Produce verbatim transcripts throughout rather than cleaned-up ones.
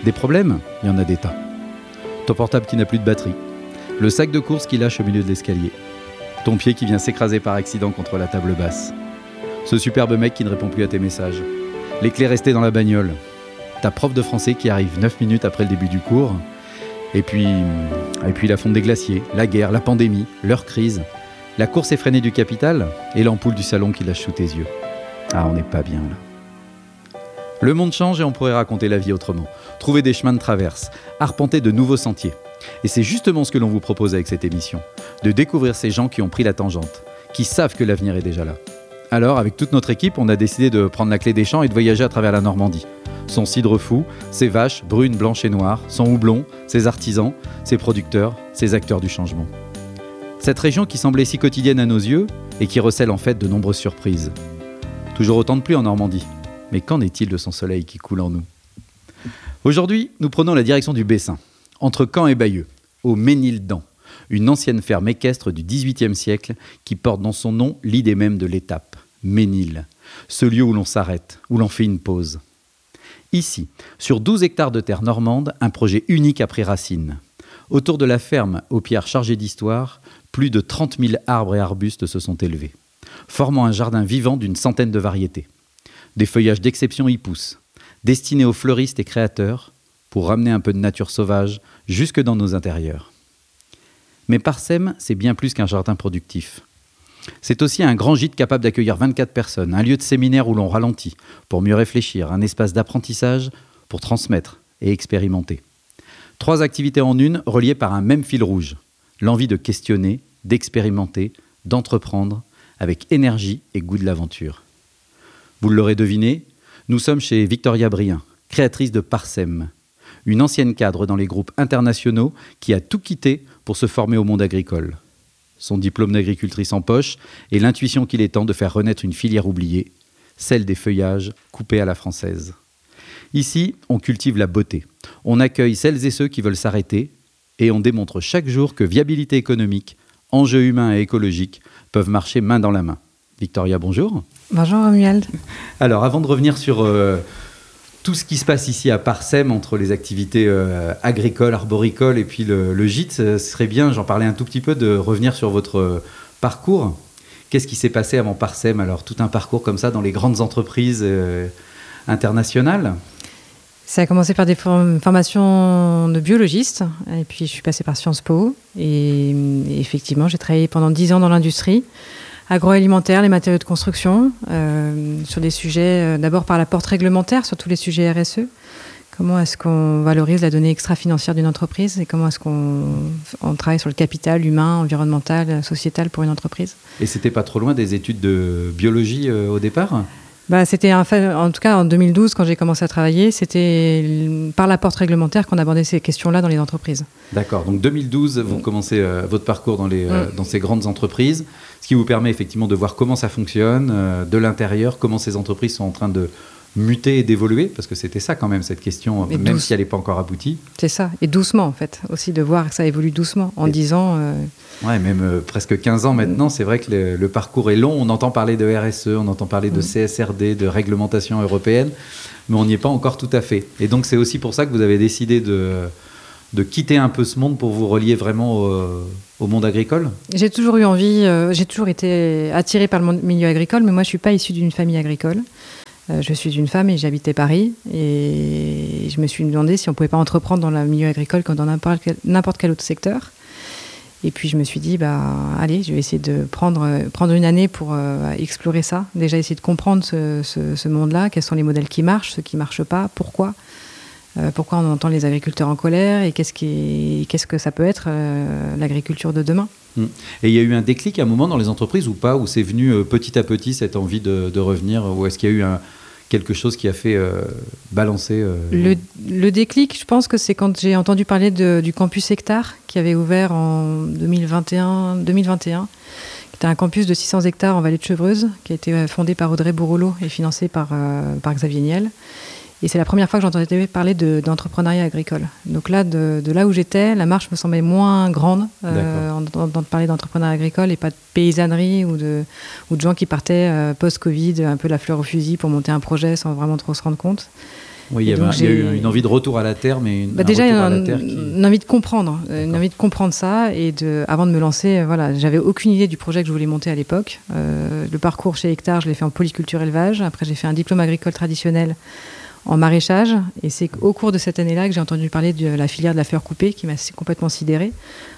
Des problèmes, il y en a des tas. Ton portable qui n'a plus de batterie, le sac de course qui lâche au milieu de l'escalier, ton pied qui vient s'écraser par accident contre la table basse, ce superbe mec qui ne répond plus à tes messages, les clés restées dans la bagnole, ta prof de français qui arrive neuf minutes après le début du cours, et puis, et puis la fonte des glaciers, la guerre, la pandémie, leur crise, la course effrénée du capital et l'ampoule du salon qui lâche sous tes yeux. Ah, on n'est pas bien là. Le monde change et on pourrait raconter la vie autrement. Trouver des chemins de traverse, arpenter de nouveaux sentiers. Et c'est justement ce que l'on vous propose avec cette émission, de découvrir ces gens qui ont pris la tangente, qui savent que l'avenir est déjà là. Alors, avec toute notre équipe, on a décidé de prendre la clé des champs et de voyager à travers la Normandie. Son cidre fou, ses vaches brunes, blanches et noires, son houblon, ses artisans, ses producteurs, ses acteurs du changement. Cette région qui semblait si quotidienne à nos yeux et qui recèle en fait de nombreuses surprises. Toujours autant de pluie en Normandie. Mais qu'en est-il de son soleil qui coule en nous ? Aujourd'hui, nous prenons la direction du Bessin, entre Caen et Bayeux, au Ménildan, une ancienne ferme équestre du dix-huitième siècle qui porte dans son nom l'idée même de l'étape, Ménil, ce lieu où l'on s'arrête, où l'on fait une pause. Ici, sur douze hectares de terre normande, un projet unique a pris racine. Autour de la ferme, aux pierres chargées d'histoire, plus de trente mille arbres et arbustes se sont élevés, formant un jardin vivant d'une centaine de variétés. Des feuillages d'exception y poussent, destinés aux fleuristes et créateurs, pour ramener un peu de nature sauvage jusque dans nos intérieurs. Mais Parsem, c'est bien plus qu'un jardin productif. C'est aussi un grand gîte capable d'accueillir vingt-quatre personnes, un lieu de séminaire où l'on ralentit pour mieux réfléchir, un espace d'apprentissage pour transmettre et expérimenter. Trois activités en une reliées par un même fil rouge, l'envie de questionner, d'expérimenter, d'entreprendre avec énergie et goût de l'aventure. Vous l'aurez deviné, nous sommes chez Victoria Brien, créatrice de Parsem, une ancienne cadre dans les groupes internationaux qui a tout quitté pour se former au monde agricole. Son diplôme d'agricultrice en poche et l'intuition qu'il est temps de faire renaître une filière oubliée, celle des feuillages coupés à la française. Ici, on cultive la beauté. On accueille celles et ceux qui veulent s'arrêter et on démontre chaque jour que viabilité économique, enjeux humains et écologiques peuvent marcher main dans la main. Victoria, bonjour. Bonjour Romuald. Alors, avant de revenir sur euh, tout ce qui se passe ici à Parsem, entre les activités euh, agricoles, arboricoles et puis le, le gîte, ce serait bien, j'en parlais un tout petit peu, de revenir sur votre euh, parcours. Qu'est-ce qui s'est passé avant Parsem ? Alors, tout un parcours comme ça dans les grandes entreprises euh, internationales. Ça a commencé par des form- formations de biologiste, et puis je suis passée par Sciences Po, et, et effectivement, j'ai travaillé pendant dix ans dans l'industrie agroalimentaire, les matériaux de construction, euh, sur des sujets, euh, d'abord par la porte réglementaire, sur tous les sujets R S E. Comment est-ce qu'on valorise la donnée extra-financière d'une entreprise et comment est-ce qu'on on travaille sur le capital humain, environnemental, sociétal pour une entreprise. Et c'était pas trop loin des études de biologie euh, au départ ? Bah, c'était un fait, en tout cas en deux mille douze, quand j'ai commencé à travailler, c'était par la porte réglementaire qu'on abordait ces questions-là dans les entreprises. D'accord, donc deux mille douze, vous commencez euh, votre parcours dans, les, euh, dans ces grandes entreprises, ce qui vous permet effectivement de voir comment ça fonctionne, euh, de l'intérieur, comment ces entreprises sont en train de muter et d'évoluer, parce que c'était ça quand même, cette question, et même douce. si elle n'est pas encore aboutie. C'est ça, et doucement en fait, aussi de voir que ça évolue doucement, en dix ans... Euh... Ouais, même euh, presque quinze ans maintenant, c'est vrai que le, le parcours est long, on entend parler de R S E, on entend parler de C S R D, de réglementation européenne, mais on n'y est pas encore tout à fait. Et donc c'est aussi pour ça que vous avez décidé de, de quitter un peu ce monde pour vous relier vraiment au, au monde agricole ? J'ai toujours eu envie, euh, j'ai toujours été attirée par le monde, milieu agricole, mais moi je ne suis pas issue d'une famille agricole. Euh, je suis une femme et j'habitais Paris et je me suis demandé si on ne pouvait pas entreprendre dans le milieu agricole comme dans n'importe quel, n'importe quel autre secteur. Et puis je me suis dit, bah, allez, je vais essayer de prendre, prendre une année pour euh, explorer ça. Déjà essayer de comprendre ce, ce, ce monde-là, quels sont les modèles qui marchent, ceux qui ne marchent pas, pourquoi. Euh, pourquoi on entend les agriculteurs en colère et qu'est-ce, qui, qu'est-ce que ça peut être euh, l'agriculture de demain. Et il y a eu un déclic à un moment dans les entreprises ou pas, où c'est venu euh, petit à petit cette envie de, de revenir, ou est-ce qu'il y a eu un, quelque chose qui a fait euh, balancer euh... le, le déclic, je pense que c'est quand j'ai entendu parler de, du campus Hectare qui avait ouvert en deux mille vingt et un, deux mille vingt et un, qui était un campus de six cents hectares en vallée de Chevreuse, qui a été fondé par Audrey Bourrelot et financé par, euh, par Xavier Niel. Et c'est la première fois que j'entendais parler de, d'entrepreneuriat agricole. Donc là, de, de là où j'étais, la marche me semblait moins grande, euh, d'entendre parler d'entrepreneuriat agricole et pas de paysannerie ou de, ou de gens qui partaient euh, post-Covid, un peu la fleur au fusil pour monter un projet sans vraiment trop se rendre compte. Oui, il y, avait un, il y a eu une envie de retour à la terre, mais une, bah un déjà retour un, à la terre qui... une envie de comprendre, D'accord. une envie de comprendre ça. Et de, avant de me lancer, voilà, j'avais aucune idée du projet que je voulais monter à l'époque. Euh, le parcours chez Hectare, je l'ai fait en polyculture élevage. Après, j'ai fait un diplôme agricole traditionnel en maraîchage. Et c'est au cours de cette année-là que j'ai entendu parler de la filière de la fleur coupée, qui m'a complètement sidérée.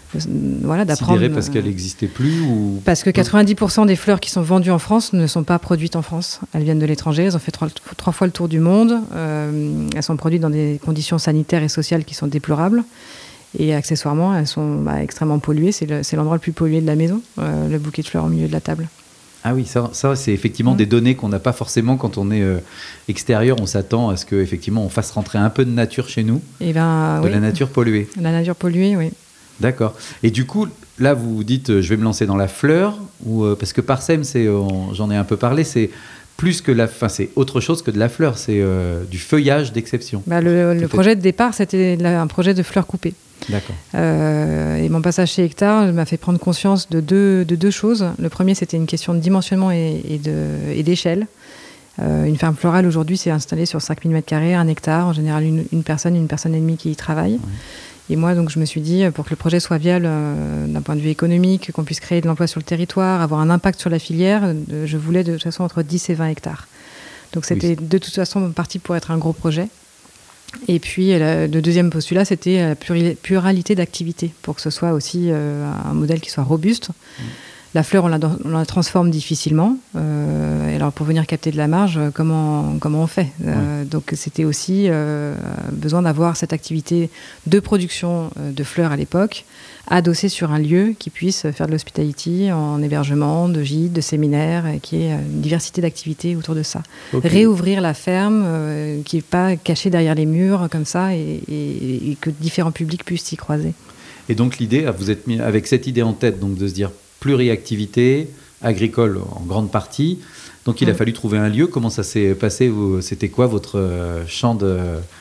Voilà, d'apprendre. Sidérée parce qu'elle n'existait plus ou... Parce que quatre-vingt-dix pour cent des fleurs qui sont vendues en France ne sont pas produites en France. Elles viennent de l'étranger, elles ont fait trois, trois fois le tour du monde. Euh, elles sont produites dans des conditions sanitaires et sociales qui sont déplorables. Et accessoirement, elles sont bah, extrêmement polluées. C'est, le, c'est l'endroit le plus pollué de la maison, euh, le bouquet de fleurs au milieu de la table. Ah oui, ça, ça c'est effectivement mmh. des données qu'on n'a pas forcément quand on est euh, extérieur. On s'attend à ce qu'effectivement on fasse rentrer un peu de nature chez nous, et ben, de oui. la nature polluée. La nature polluée, oui. D'accord. Et du coup, là, vous vous dites, euh, je vais me lancer dans la fleur, ou, euh, parce que Parsem, c'est, euh, j'en ai un peu parlé, c'est plus que la, enfin, c'est autre chose que de la fleur, c'est euh, du feuillage d'exception. Bah, le le projet de départ, c'était la, un projet de fleurs coupées. D'accord. Euh, et mon passage chez Hectare m'a fait prendre conscience de deux, de deux choses. Le premier, c'était une question de dimensionnement et, et, de, et d'échelle. Euh, une ferme florale, aujourd'hui, c'est installé sur cinq mille mètres carrés, un hectare, en général une, une personne, une personne et demie qui y travaille. Ouais. Et moi, donc, je me suis dit, pour que le projet soit viable euh, d'un point de vue économique, qu'on puisse créer de l'emploi sur le territoire, avoir un impact sur la filière, euh, je voulais de toute façon entre dix et vingt hectares. Donc c'était oui. de toute façon parti pour être un gros projet. Et puis la, le deuxième postulat, c'était la pluralité d'activités, pour que ce soit aussi euh, un modèle qui soit robuste. Mmh. La fleur, on la, on la transforme difficilement. Euh, et alors, pour venir capter de la marge, comment, comment on fait euh, ouais. Donc, c'était aussi euh, besoin d'avoir cette activité de production de fleurs à l'époque, adossée sur un lieu qui puisse faire de l'hospitality en hébergement, de gîtes, de séminaires, et qui ait une diversité d'activités autour de ça. Okay. Réouvrir la ferme, euh, qui n'est pas cachée derrière les murs comme ça, et, et, et que différents publics puissent s'y croiser. Et donc, l'idée, vous êtes mis avec cette idée en tête, donc de se dire pluriactivité, agricole en grande partie. Donc, il mmh. a fallu trouver un lieu. Comment ça s'est passé? C'était quoi votre champ de,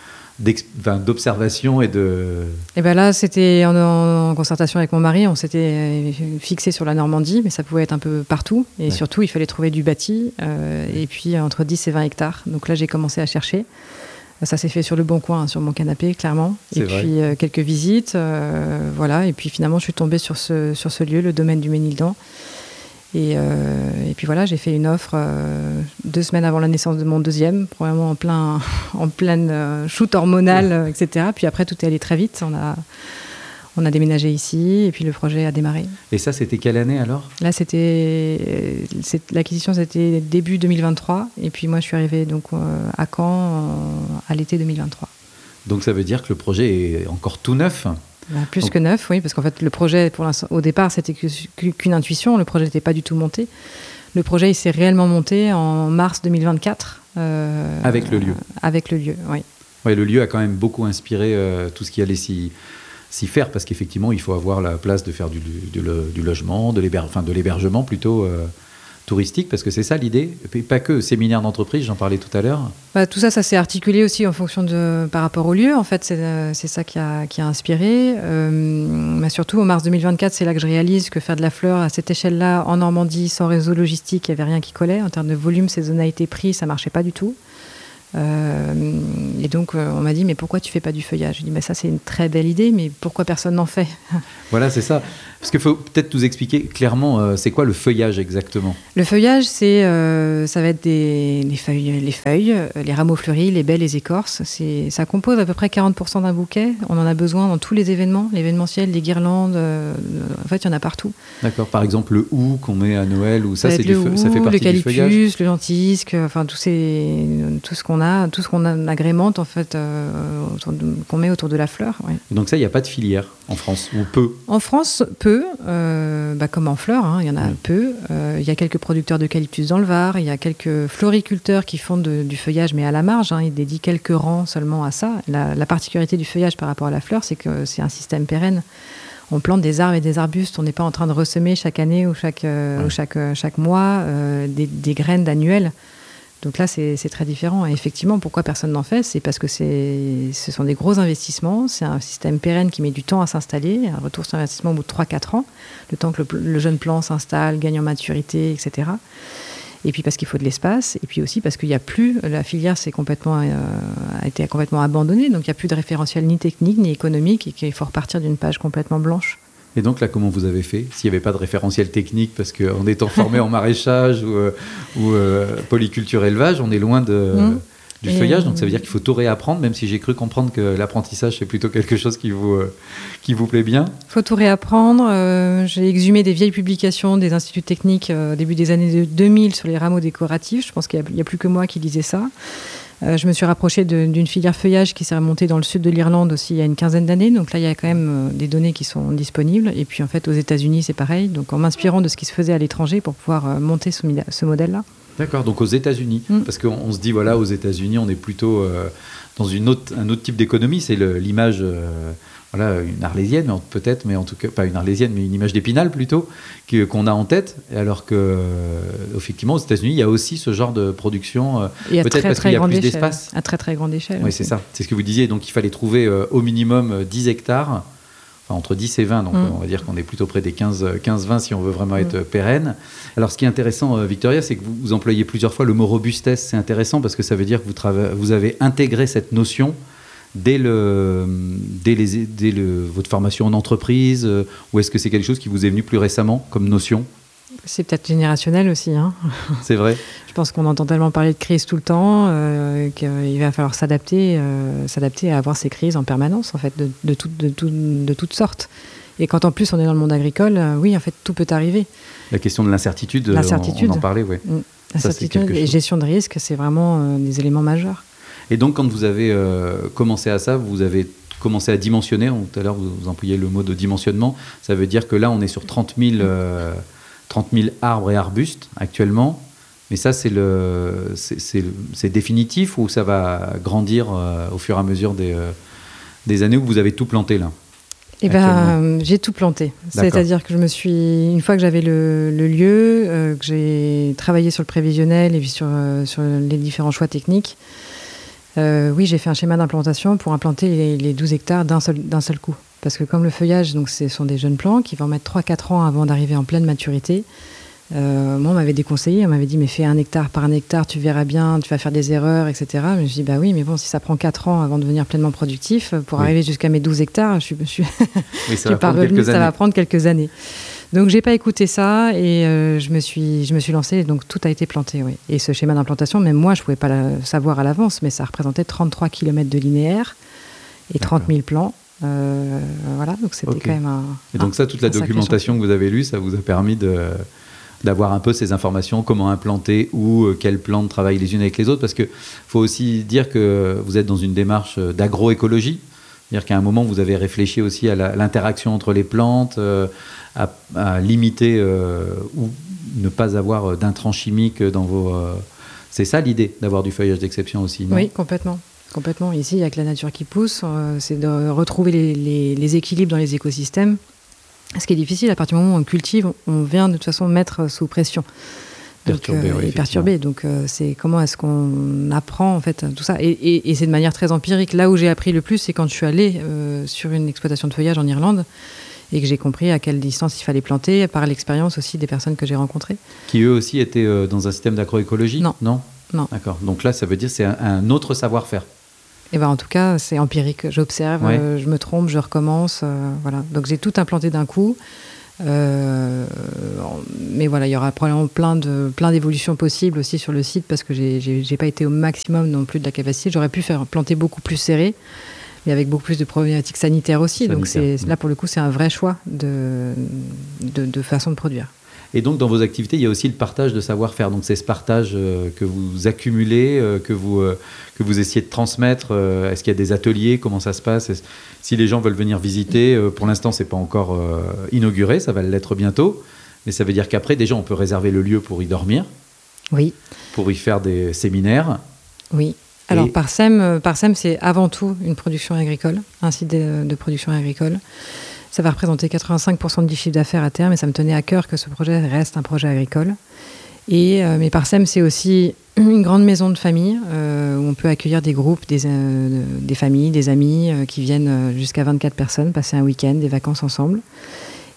d'observation et de... Et ben là, c'était en, en concertation avec mon mari. On s'était fixé sur la Normandie, mais ça pouvait être un peu partout. Et ouais. surtout, il fallait trouver du bâti. Euh, et puis, entre dix et vingt hectares. Donc là, j'ai commencé à chercher. Ça s'est fait sur le bon coin, sur mon canapé, clairement. C'est et vrai. Puis euh, quelques visites, euh, voilà. Et puis finalement, je suis tombée sur ce, sur ce lieu, le domaine du Ménildan. Et, euh, et puis voilà, j'ai fait une offre euh, deux semaines avant la naissance de mon deuxième, probablement en plein, en pleine euh, shoot hormonal, ouais. et cetera. Puis après, tout est allé très vite. On a, on a déménagé ici, et puis le projet a démarré. Et ça, c'était quelle année alors? Là, c'était c'est, l'acquisition, c'était début deux mille vingt-trois, et puis moi, je suis arrivée donc euh, à Caen en, à l'été deux mille vingt-trois. Donc ça veut dire que le projet est encore tout neuf? Bah, plus donc... que neuf, oui, parce qu'en fait, le projet, pour au départ, c'était qu'une intuition. Le projet n'était pas du tout monté. Le projet, il s'est réellement monté en mars deux mille vingt-quatre. Euh, avec le lieu. Avec le lieu, oui. Ouais, le lieu a quand même beaucoup inspiré euh, tout ce qui allait s'y, s'y faire, parce qu'effectivement, il faut avoir la place de faire du, du, du, du logement, de, l'héber, enfin, de l'hébergement plutôt euh, touristique, parce que c'est ça l'idée. Et pas que séminaire d'entreprise, j'en parlais tout à l'heure. Bah, tout ça, ça s'est articulé aussi en fonction de, par rapport au lieu. En fait, c'est, c'est ça qui a, qui a inspiré. Euh, mais surtout, en mars deux mille vingt-quatre, c'est là que je réalise que faire de la fleur à cette échelle-là, en Normandie, sans réseau logistique, il n'y avait rien qui collait. En termes de volume, saisonnalité, prix, ça ne marchait pas du tout. Euh, et donc euh, on m'a dit mais pourquoi tu fais pas du feuillage? J'ai dit mais ça c'est une très belle idée, mais pourquoi personne n'en fait? Voilà, c'est ça. Parce qu'il faut peut-être nous expliquer clairement euh, c'est quoi le feuillage exactement? Le feuillage, c'est euh, ça va être des les feuilles, les feuilles, les rameaux fleuris, les baies, les écorces. C'est, ça compose à peu près quarante pour cent d'un bouquet. On en a besoin dans tous les événements, l'événementiel, les guirlandes. Euh, en fait, il y en a partout. D'accord. Par exemple, le hou qu'on met à Noël ou ça, ça c'est du hou, ça fait partie du feuillage. L'eucalyptus, le lentisque, enfin tous ces tout ce qu'on a, tout ce qu'on a, agrémente en fait, euh, de, qu'on met autour de la fleur. Ouais. Donc ça, il n'y a pas de filière en France ou peu? En France, peu. Euh, bah, comme en fleurs, hein, il y en a oui. peu. Euh, il y a quelques producteurs d'eucalyptus dans le Var. Il y a quelques floriculteurs qui font de, du feuillage, mais à la marge. Hein, ils dédient quelques rangs seulement à ça. La, la particularité du feuillage par rapport à la fleur, c'est que c'est un système pérenne. On plante des arbres et des arbustes. On n'est pas en train de ressemer chaque année ou chaque, euh, oui. ou chaque, chaque mois euh, des, des graines annuelles. Donc là, c'est, c'est très différent. Et effectivement, pourquoi personne n'en fait? C'est parce que c'est, ce sont des gros investissements. C'est un système pérenne qui met du temps à s'installer. Un retour sur investissement au bout de trois à quatre ans. Le temps que le, le jeune plant s'installe, gagne en maturité, et cetera. Et puis parce qu'il faut de l'espace, et puis aussi parce qu'il n'y a plus, la filière s'est complètement, euh, a été complètement abandonnée, donc il n'y a plus de référentiel ni technique ni économique, et qu'il faut repartir d'une page complètement blanche. Et donc là, comment vous avez fait? S'il n'y avait pas de référentiel technique, parce qu'en étant formé en maraîchage ou, euh, ou euh, polyculture élevage, on est loin de, mmh. du et feuillage, donc ça veut dire qu'il faut tout réapprendre, même si j'ai cru comprendre que l'apprentissage, c'est plutôt quelque chose qui vous, euh, qui vous plaît bien. Il faut tout réapprendre. Euh, j'ai exhumé des vieilles publications des instituts techniques euh, au début des années deux mille sur les rameaux décoratifs. Je pense qu'il n'y a, a plus que moi qui lisais ça. Euh, je me suis rapprochée de, d'une filière feuillage qui s'est remontée dans le sud de l'Irlande aussi il y a une quinzaine d'années. Donc là, il y a quand même euh, des données qui sont disponibles. Et puis en fait, aux États-Unis, c'est pareil. Donc en m'inspirant de ce qui se faisait à l'étranger pour pouvoir euh, monter ce, ce modèle-là. D'accord, donc aux États-Unis. Mm. Parce qu'on on se dit, voilà, aux États-Unis, on est plutôt euh, dans une autre, un autre type d'économie. C'est le, l'image... Euh, Voilà, une arlésienne peut-être, mais en tout cas, pas une arlésienne, mais une image d'Épinal plutôt, que, qu'on a en tête, alors que, euh, effectivement, aux États-Unis, il y a aussi ce genre de production, euh, peut-être très, parce très qu'il y a plus échelle. d'espace. À très très grande échelle. Oui, c'est ça, c'est ce que vous disiez, donc il fallait trouver euh, au minimum dix hectares, enfin entre dix et vingt, donc mm. on va dire qu'on est plutôt près des quinze vingt si on veut vraiment être mm. pérenne. Alors ce qui est intéressant, euh, Victoria, c'est que vous, vous employez plusieurs fois le mot robustesse, c'est intéressant parce que ça veut dire que vous, trava- vous avez intégré cette notion Dès, le, dès, les, dès le, votre formation en entreprise, euh, ou est-ce que c'est quelque chose qui vous est venu plus récemment comme notion? C'est peut-être générationnel aussi. Hein. C'est vrai. Je pense qu'on entend tellement parler de crise tout le temps euh, qu'il va falloir s'adapter, euh, s'adapter à avoir ces crises en permanence, en fait, de, de, tout, de, tout, de toutes sortes. Et quand en plus on est dans le monde agricole, euh, oui, en fait, tout peut arriver. La question de l'incertitude, l'incertitude. On, on en parlait, oui. Mmh. L'incertitude et gestion de risque, c'est vraiment euh, des éléments majeurs. Et donc, quand vous avez euh, commencé à ça, vous avez commencé à dimensionner. Tout à l'heure, vous, vous employez le mot de dimensionnement. Ça veut dire que là, on est sur trente mille, euh, trente mille arbres et arbustes actuellement. Mais ça, c'est, le, c'est, c'est, c'est définitif ou ça va grandir euh, au fur et à mesure des, euh, des années où vous avez tout planté là? Eh ben, j'ai tout planté. D'accord. C'est-à-dire que je me suis, une fois que j'avais le, le lieu, euh, que j'ai travaillé sur le prévisionnel et puis sur, euh, sur les différents choix techniques, Euh, oui, j'ai fait un schéma d'implantation pour implanter les, les douze hectares d'un seul, d'un seul coup. Parce que comme le feuillage, donc, ce sont des jeunes plants qui vont mettre trois à quatre ans avant d'arriver en pleine maturité. Euh, moi, on m'avait déconseillé, on m'avait dit, mais fais un hectare par un hectare, tu verras bien, tu vas faire des erreurs, et cetera. Mais je dis, bah oui, mais bon, si ça prend quatre ans avant de devenir pleinement productif, pour oui. arriver jusqu'à mes douze hectares, je suis, je suis, oui, ça, je suis pas revenue, ça va prendre quelques années. Donc, j'ai pas écouté ça et euh, je, me suis, je me suis lancée, donc tout a été planté. Oui. Et ce schéma d'implantation, même moi, je pouvais pas le savoir à l'avance, mais ça représentait trente-trois kilomètres de linéaire et trente mille plants. Euh, voilà, donc c'était okay. quand même un. Et donc, ça, toute la documentation que vous avez lue, ça vous a permis de. d'avoir un peu ces informations, comment implanter, où, euh, quelles plantes travaillent les unes avec les autres, parce qu'il faut aussi dire que vous êtes dans une démarche d'agroécologie, c'est-à-dire qu'à un moment, vous avez réfléchi aussi à, la, à l'interaction entre les plantes, euh, à, à limiter euh, ou ne pas avoir d'intrants chimiques dans vos... Euh... C'est ça l'idée, d'avoir du feuillage d'exception aussi, non ? Oui, complètement. Complètement. Ici, il n'y a que la nature qui pousse, euh, c'est de retrouver les, les, les équilibres dans les écosystèmes. Ce qui est difficile, à partir du moment où on cultive, on vient de toute façon mettre sous pression. Donc, perturbé, euh, oui, et perturbé. Donc, euh, c'est comment est-ce qu'on apprend en fait tout ça. Et, et, et c'est de manière très empirique. Là où j'ai appris le plus, c'est quand je suis allée euh, sur une exploitation de feuillage en Irlande et que j'ai compris à quelle distance il fallait planter, par l'expérience aussi des personnes que j'ai rencontrées. Qui eux aussi étaient euh, dans un système d'agroécologie ? Non. Non. Non. D'accord. Donc là, ça veut dire que c'est un, un autre savoir-faire. Eh ben, en tout cas, c'est empirique. J'observe, ouais. euh, je me trompe, je recommence. Euh, voilà. Donc j'ai tout implanté d'un coup. Euh, mais voilà, il y aura probablement plein, de, plein d'évolutions possibles aussi sur le site parce que j'ai, j'ai, j'ai pas été au maximum non plus de la capacité. J'aurais pu faire planter beaucoup plus serré, mais avec beaucoup plus de problématiques sanitaires aussi. Sanitaire. Donc c'est, là, pour le coup, c'est un vrai choix de, de, de façon de produire. Et donc, dans vos activités, il y a aussi le partage de savoir-faire. Donc, c'est ce partage euh, que vous accumulez, euh, que, vous, euh, que vous essayez de transmettre. Euh, est-ce qu'il y a des ateliers ? Comment ça se passe ? Est-ce, si les gens veulent venir visiter, euh, pour l'instant, ce n'est pas encore euh, inauguré, ça va l'être bientôt. Mais ça veut dire qu'après, déjà, on peut réserver le lieu pour y dormir. Oui. Pour y faire des séminaires. Oui. Alors, Et... Parsem, Parsem, c'est avant tout une production agricole, un site de, de production agricole. Ça va représenter quatre-vingt-cinq pour cent du chiffre d'affaires à terme et ça me tenait à cœur que ce projet reste un projet agricole. Et euh, mais Parsem, c'est aussi une grande maison de famille euh, où on peut accueillir des groupes, des, euh, des familles, des amis euh, qui viennent jusqu'à vingt-quatre personnes, passer un week-end, des vacances ensemble.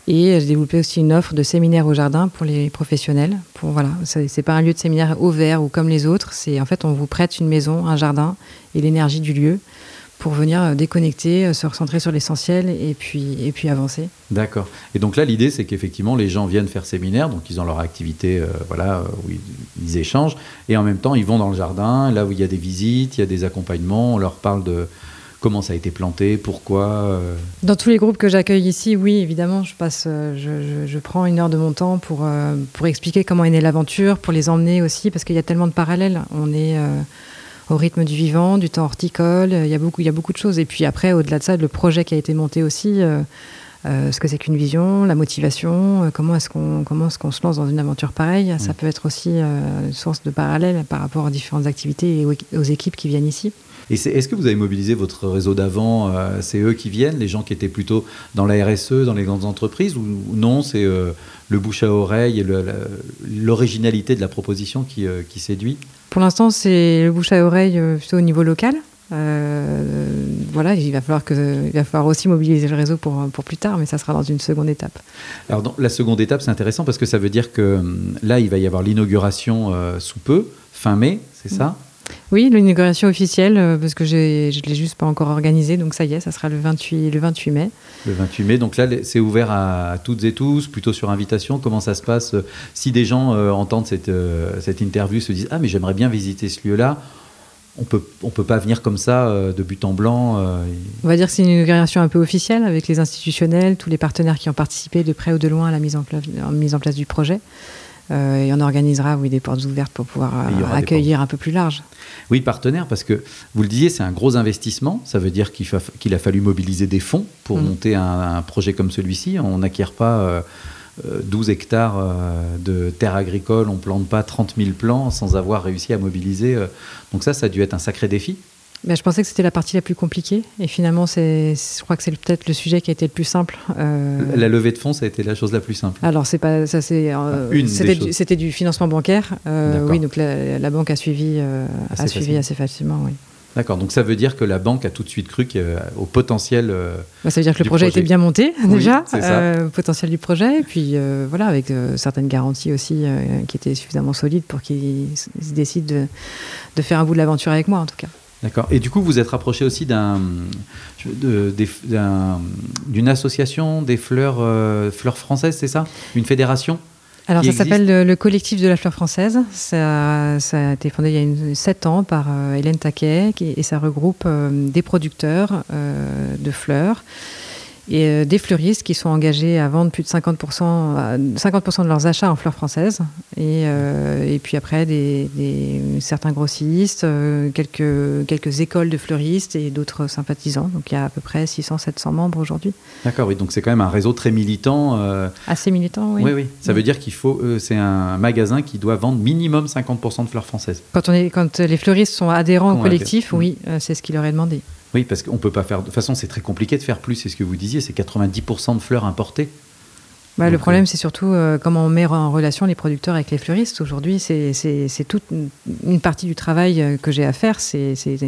Et j'ai développé aussi une offre de séminaire au jardin pour les professionnels. Pour, voilà, c'est, c'est pas un lieu de séminaire ouvert ou comme les autres. C'est, en fait, on vous prête une maison, un jardin et l'énergie du lieu pour venir déconnecter, se recentrer sur l'essentiel et puis, et puis avancer. D'accord. Et donc là, l'idée, c'est qu'effectivement, les gens viennent faire séminaire, donc ils ont leur activité, euh, voilà, où ils, ils échangent, et en même temps, ils vont dans le jardin, là où il y a des visites, il y a des accompagnements, on leur parle de comment ça a été planté, pourquoi. Euh... Dans tous les groupes que j'accueille ici, oui, évidemment, je passe, je, je, je prends une heure de mon temps pour, euh, pour expliquer comment est née l'aventure, pour les emmener aussi, parce qu'il y a tellement de parallèles. On est... Euh, au rythme du vivant, du temps horticole, il y a beaucoup, il y a beaucoup de choses. Et puis après, au-delà de ça, le projet qui a été monté aussi, euh, euh, ce que c'est qu'une vision, la motivation, euh, comment est-ce qu'on, comment est-ce qu'on se lance dans une aventure pareille, mmh. ça peut être aussi euh, une source de parallèle par rapport aux différentes activités et aux, aux équipes qui viennent ici. Et c'est, est-ce que vous avez mobilisé votre réseau d'avant, euh, c'est eux qui viennent, les gens qui étaient plutôt dans la R S E, dans les grandes entreprises, ou, ou non, c'est euh, le bouche à oreille et le, la, l'originalité de la proposition qui, euh, qui séduit? Pour l'instant, c'est le bouche à oreille euh, plutôt au niveau local. Euh, voilà, il va falloir que, il va falloir aussi mobiliser le réseau pour, pour plus tard, mais ça sera dans une seconde étape. Alors, dans la seconde étape, c'est intéressant parce que ça veut dire que là, il va y avoir l'inauguration euh, sous peu, fin mai, c'est ça? Mmh. Oui, l'inauguration officielle, euh, parce que j'ai, je ne l'ai juste pas encore organisée, donc ça y est, ça sera le vingt-huit, le vingt-huit mai. Le vingt-huit mai, donc là, c'est ouvert à, à toutes et tous, plutôt sur invitation. Comment ça se passe? Si des gens euh, entendent cette, euh, cette interview, se disent « Ah, mais j'aimerais bien visiter ce lieu-là », on peut, on peut pas venir comme ça, euh, de but en blanc. Euh, et... On va dire que c'est une inauguration un peu officielle, avec les institutionnels, tous les partenaires qui ont participé de près ou de loin à la mise en place, en mise en place du projet. Euh, et on organisera oui, des portes ouvertes pour pouvoir euh, accueillir un peu plus large. Oui, partenaire, parce que vous le disiez, c'est un gros investissement. Ça veut dire qu'il, fa- qu'il a fallu mobiliser des fonds pour mmh. monter un, un projet comme celui-ci. On n'acquiert pas euh, douze hectares euh, de terres agricoles, on ne plante pas trente mille plants sans avoir réussi à mobiliser. Euh. Donc ça, ça a dû être un sacré défi. Ben, je pensais que c'était la partie la plus compliquée et finalement c'est, je crois que c'est peut-être le sujet qui a été le plus simple. Euh... La levée de fonds, ça a été la chose la plus simple. Alors c'est pas ça, c'est euh, Une c'était, du, c'était du financement bancaire. Euh, oui, donc la, la banque a suivi, euh, assez a suivi assez facilement. Oui. D'accord, donc ça veut dire que la banque a tout de suite cru au potentiel. Euh, bah, ça veut dire que le projet, projet était bien monté déjà, oui, euh, potentiel du projet, et puis euh, voilà, avec euh, certaines garanties aussi euh, qui étaient suffisamment solides pour qu'ils se décident de, de faire un bout de l'aventure avec moi en tout cas. D'accord. Et du coup, vous êtes rapproché aussi d'un, de, d'un, d'une association des fleurs, euh, fleurs françaises, c'est ça? Une fédération? Alors ça existe? S'appelle le, le collectif de la fleur française. Ça, ça a été fondé il y a une, sept ans par euh, Hélène Taquet et, et ça regroupe euh, des producteurs euh, de fleurs et euh, des fleuristes qui sont engagés à vendre plus de cinquante pour cent, cinquante pour cent de leurs achats en fleurs françaises. Et, euh, et puis après, des, des, certains grossistes, euh, quelques, quelques écoles de fleuristes et d'autres sympathisants. Donc il y a à peu près six cents à sept cents membres aujourd'hui. D'accord, oui. Donc c'est quand même un réseau très militant. Euh... Assez militant, oui. Oui, oui. Ça oui. veut dire qu'il faut, euh, c'est un magasin qui doit vendre minimum cinquante pour cent de fleurs françaises. Quand, on est, quand les fleuristes sont adhérents quand au collectif, adhère. oui, euh, c'est ce qu'il leur est demandé. Oui, parce qu'on ne peut pas faire... De toute façon, c'est très compliqué de faire plus, c'est ce que vous disiez, c'est quatre-vingt-dix pour cent de fleurs importées. Bah, Donc, le problème, euh... c'est surtout euh, comment on met en relation les producteurs avec les fleuristes. Aujourd'hui, c'est, c'est, c'est toute une partie du travail que j'ai à faire, c'est, c'est,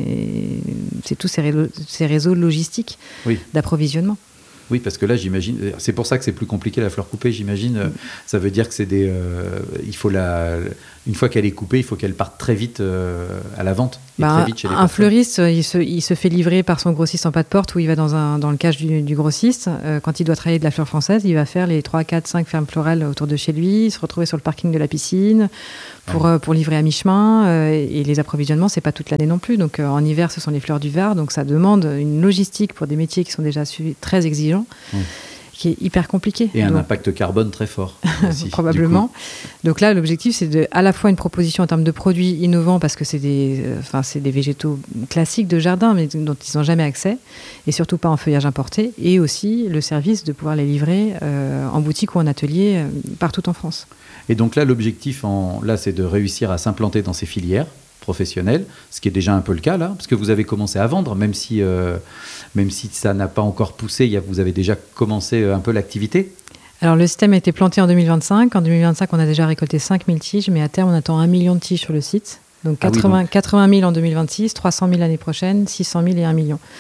c'est tous ces réseaux, ces réseaux logistiques oui. d'approvisionnement. Oui, parce que là, j'imagine, c'est pour ça que c'est plus compliqué la fleur coupée, j'imagine. Mmh. Ça veut dire que c'est des, euh, il faut la, une fois qu'elle est coupée, il faut qu'elle parte très vite euh, à la vente. Et bah, très vite chez les un personnes. Fleuriste, il se, il se fait livrer par son grossiste en pas de porte, où il va dans, un, dans le cache du, du grossiste. Euh, quand il doit travailler de la fleur française, il va faire les trois, quatre, cinq fermes florales autour de chez lui, se retrouver sur le parking de la piscine pour, ouais. euh, pour livrer à mi-chemin. Euh, et les approvisionnements, c'est pas toute l'année non plus. Donc euh, en hiver, ce sont les fleurs du Var. Donc ça demande une logistique pour des métiers qui sont déjà très exigeants. Mmh. Qui est hyper compliqué. Et un donc, impact carbone très fort. Aussi, probablement. Donc là, l'objectif, c'est de, à la fois une proposition en termes de produits innovants, parce que c'est des, euh, enfin, c'est des végétaux classiques de jardin, mais dont ils n'ont jamais accès, et surtout pas en feuillage importé, et aussi le service de pouvoir les livrer euh, en boutique ou en atelier euh, partout en France. Et donc là, l'objectif, en, là, c'est de réussir à s'implanter dans ces filières professionnelles, ce qui est déjà un peu le cas là, parce que vous avez commencé à vendre, même si, euh, même si ça n'a pas encore poussé, vous avez déjà commencé un peu l'activité. Alors le système a été planté en deux mille vingt-cinq. En deux mille vingt-cinq, on a déjà récolté cinq mille tiges, mais à terme, on attend un million de tiges sur le site. Donc, ah quatre-vingts, oui, donc... quatre-vingt mille en deux mille vingt-six, trois cent mille l'année prochaine, six cent mille et un million.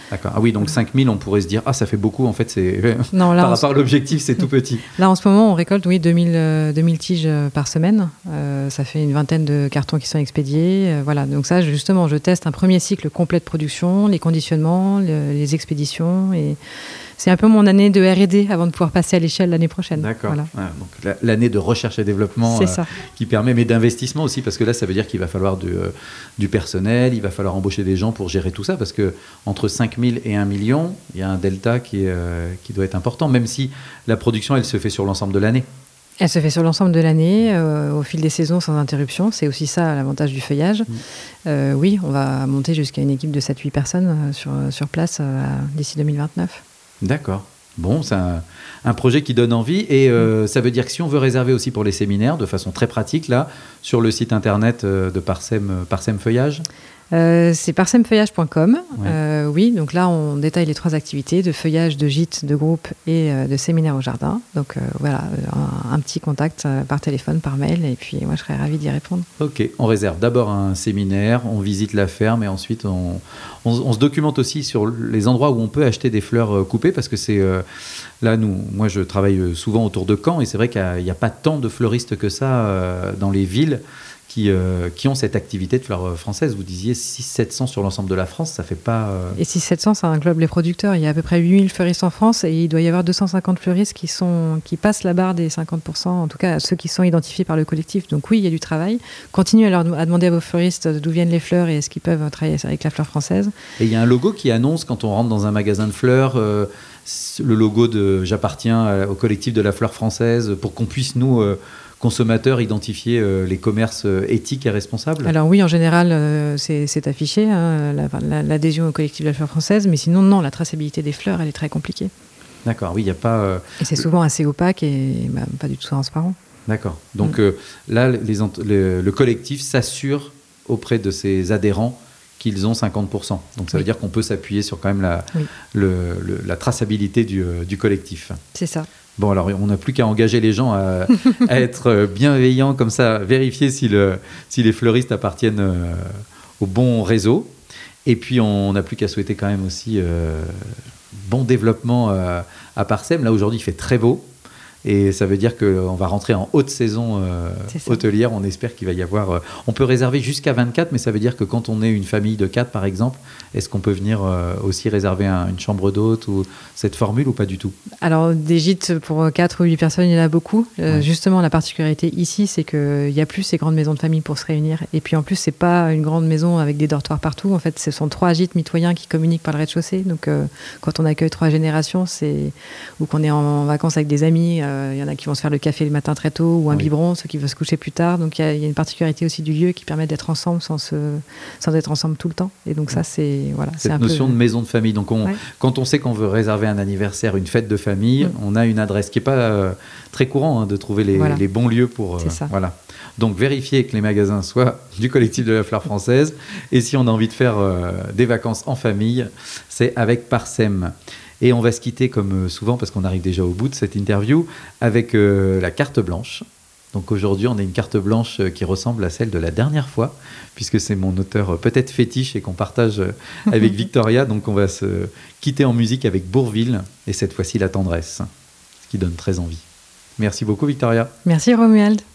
D'accord. Ah oui, donc cinq mille, on pourrait se dire, ah, ça fait beaucoup, en fait, c'est... Non, là, par on rapport à l'objectif, c'est tout petit. Là, en ce moment, on récolte, oui, deux mille, euh, deux mille tiges par semaine. Euh, ça fait une vingtaine de cartons qui sont expédiés. Euh, voilà, donc ça, justement, je teste un premier cycle complet de production, les conditionnements, le, les expéditions, et c'est un peu mon année de R et D avant de pouvoir passer à l'échelle l'année prochaine. D'accord. Voilà. Ah, donc la, l'année de recherche et développement c'est euh, ça. qui permet, mais d'investissement aussi, parce que là, ça veut dire qu'il va falloir du, euh, du personnel, il va falloir embaucher des gens pour gérer tout ça, parce que entre cinq mille et un million, il y a un delta qui, est, euh, qui doit être important, même si la production, elle se fait sur l'ensemble de l'année. Elle se fait sur l'ensemble de l'année, euh, au fil des saisons, sans interruption. C'est aussi ça l'avantage du feuillage. Mmh. Euh, oui, on va monter jusqu'à une équipe de sept huit personnes euh, sur, sur place euh, d'ici deux mille vingt-neuf. D'accord. Bon, c'est un, un projet qui donne envie et euh, ça veut dire que si on veut réserver aussi pour les séminaires, de façon très pratique, là, sur le site internet de Parsem, Parsem Feuillage. Euh, c'est parsem feuillage point com. Ouais. Euh, oui, donc là, on détaille les trois activités de feuillage, de gîte, de groupe et euh, de séminaire au jardin. Donc euh, voilà, un, un petit contact euh, par téléphone, par mail, et puis moi, je serais ravie d'y répondre. Ok, on réserve d'abord un séminaire, on visite la ferme et ensuite on, on, on se documente aussi sur les endroits où on peut acheter des fleurs euh, coupées parce que c'est euh, là, nous, moi, je travaille souvent autour de Caen et c'est vrai qu'il n'y a, a pas tant de fleuristes que ça euh, dans les villes. Qui, euh, qui ont cette activité de fleurs françaises. Vous disiez six cents à sept cents sur l'ensemble de la France, ça fait pas... Euh... Et six cents à sept cents, ça englobe les producteurs. Il y a à peu près huit mille fleuristes en France et il doit y avoir deux cent cinquante fleuristes qui, sont, qui passent la barre des cinquante pour cent, en tout cas ceux qui sont identifiés par le collectif. Donc oui, il y a du travail. Continuez à, leur, à demander à vos fleuristes d'où viennent les fleurs et est-ce qu'ils peuvent travailler avec la fleur française. Et il y a un logo qui annonce, quand on rentre dans un magasin de fleurs, euh, le logo de « J'appartiens au collectif de la fleur française » pour qu'on puisse, nous... Euh, consommateurs, identifier euh, les commerces euh, éthiques et responsables? Alors oui, en général, euh, c'est, c'est affiché, hein, la, la, l'adhésion au collectif de la fleur française, mais sinon, non, la traçabilité des fleurs, elle est très compliquée. D'accord, oui, il n'y a pas... Euh, et c'est souvent assez opaque et bah, pas du tout transparent. D'accord, donc mm. euh, là, les, les, le collectif s'assure auprès de ses adhérents qu'ils ont cinquante pour cent. Donc ça oui. veut dire qu'on peut s'appuyer sur quand même la, oui. le, le, la traçabilité du, euh, du collectif. C'est ça. Bon, alors, on n'a plus qu'à engager les gens à, à être bienveillants, comme ça, vérifier si, le, si les fleuristes appartiennent euh, au bon réseau. Et puis, on n'a plus qu'à souhaiter quand même aussi euh, bon développement euh, à Parsem. Là, aujourd'hui, il fait très beau. Et ça veut dire qu'on va rentrer en haute saison euh, hôtelière. On espère qu'il va y avoir... Euh, on peut réserver jusqu'à vingt-quatre, mais ça veut dire que quand on est une famille de quatre, par exemple, est-ce qu'on peut venir euh, aussi réserver un, une chambre d'hôte ou cette formule ou pas du tout? Alors, des gîtes pour quatre ou huit personnes, il y en a beaucoup. Euh, ouais. Justement, la particularité ici, c'est qu'il n'y a plus ces grandes maisons de famille pour se réunir. Et puis, en plus, ce n'est pas une grande maison avec des dortoirs partout. En fait, ce sont trois gîtes mitoyens qui communiquent par le rez-de-chaussée. Donc, euh, quand on accueille trois générations, c'est... ou qu'on est en vacances avec des amis... Il euh, y en a qui vont se faire le café le matin très tôt ou un oui. biberon, ceux qui veulent se coucher plus tard. Donc il y, y a une particularité aussi du lieu qui permet d'être ensemble sans, se, sans être ensemble tout le temps. Et donc ça, c'est, voilà, cette c'est un notion peu... de maison de famille. Donc on, ouais. quand on sait qu'on veut réserver un anniversaire, une fête de famille, mmh. on a une adresse qui n'est pas euh, très courant hein, de trouver les, voilà. les bons lieux pour... Euh, c'est ça. Voilà. Donc vérifier que les magasins soient du collectif de la fleur française. Et si on a envie de faire euh, des vacances en famille, c'est avec Parsem. Et on va se quitter comme souvent, parce qu'on arrive déjà au bout de cette interview, avec euh, la carte blanche. Donc aujourd'hui, on a une carte blanche qui ressemble à celle de la dernière fois, puisque c'est mon auteur peut-être fétiche et qu'on partage avec Victoria. Donc on va se quitter en musique avec Bourvil, et cette fois-ci La Tendresse, ce qui donne très envie. Merci beaucoup Victoria. Merci Romuald.